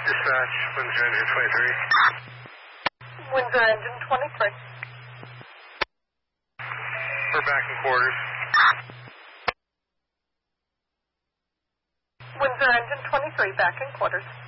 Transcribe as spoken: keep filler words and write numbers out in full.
Dispatch, Windsor Engine twenty-three. Windsor Engine twenty-three. We're back in quarters. Windsor Engine twenty-three, back in quarters.